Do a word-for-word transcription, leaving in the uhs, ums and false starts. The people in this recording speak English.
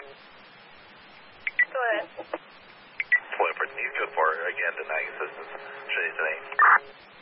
Go ahead. Flipper, need code four, again, denying assistance. Should I say?